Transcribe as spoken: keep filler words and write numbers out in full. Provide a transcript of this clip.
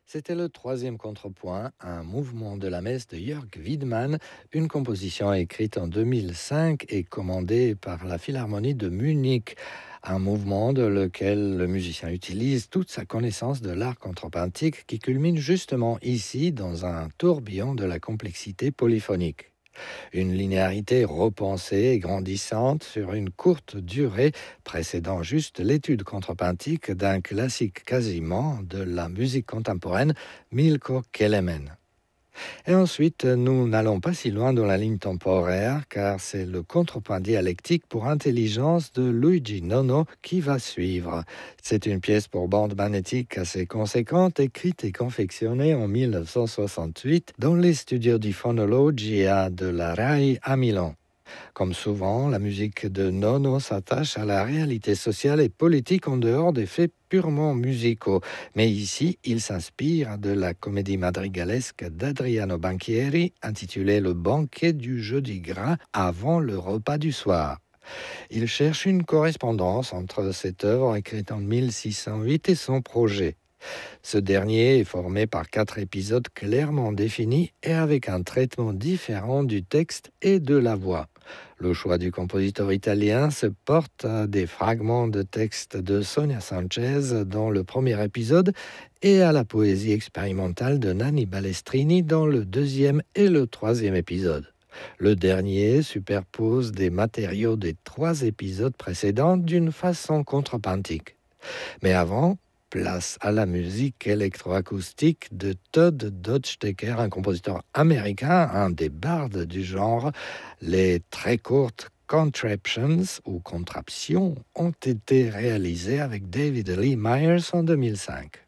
C'était le troisième contrepoint, un mouvement de la messe de Jörg Wiedmann, une composition écrite en deux mille cinq et commandée par la Philharmonie de Munich. Un mouvement de lequel le musicien utilise toute sa connaissance de l'art contrepointique qui culmine justement ici dans un tourbillon de la complexité polyphonique. Une linéarité repensée et grandissante sur une courte durée, précédant juste l'étude contrepointique d'un classique quasiment de la musique contemporaine, Milko Kelemen. Et ensuite, nous n'allons pas si loin dans la ligne temporaire, car c'est le contrepoint dialectique pour intelligence de Luigi Nono qui va suivre. C'est une pièce pour bande magnétique assez conséquente, écrite et confectionnée en mille neuf cent soixante-huit dans les studios di Fonologia de la RAI à Milan. Comme souvent, la musique de Nono s'attache à la réalité sociale et politique en dehors des faits purement musicaux. Mais ici, il s'inspire de la comédie madrigalesque d'Adriano Banchieri, intitulée Le banquet du jeudi gras avant le repas du soir. Il cherche une correspondance entre cette œuvre écrite en mille six cent huit et son projet. Ce dernier est formé par quatre épisodes clairement définis et avec un traitement différent du texte et de la voix. Le choix du compositeur italien se porte à des fragments de texte de Sonia Sanchez dans le premier épisode et à la poésie expérimentale de Nanni Balestrini dans le deuxième et le troisième épisode. Le dernier superpose des matériaux des trois épisodes précédents d'une façon contrepointique. Mais avant, place à la musique électroacoustique de Todd Dodge-Decker, un compositeur américain, un des bardes du genre. Les très courtes Contraptions ou Contraptions ont été réalisées avec David Lee Myers en deux mille cinq.